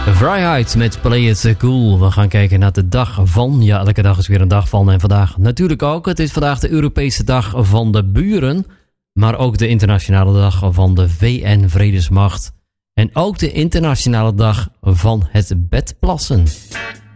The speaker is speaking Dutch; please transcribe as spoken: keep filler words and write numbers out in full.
Vrijheid met Play It Cool. We gaan kijken naar de dag van. Ja, elke dag is weer een dag van. En vandaag natuurlijk ook. Het is vandaag de Europese dag van de buren. Maar ook de internationale dag van de V N-vredesmacht. En ook de internationale dag van het bedplassen.